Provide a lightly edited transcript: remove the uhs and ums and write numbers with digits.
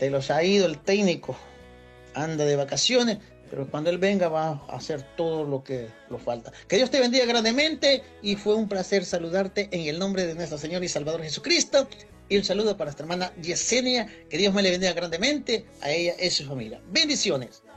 te los ha ido el técnico, anda de vacaciones, pero cuando él venga va a hacer todo lo que lo falta. Que Dios te bendiga grandemente y fue un placer saludarte en el nombre de nuestro Señor y Salvador Jesucristo. Y un saludo para nuestra hermana Yesenia, que Dios me le bendiga grandemente a ella y a su familia. Bendiciones.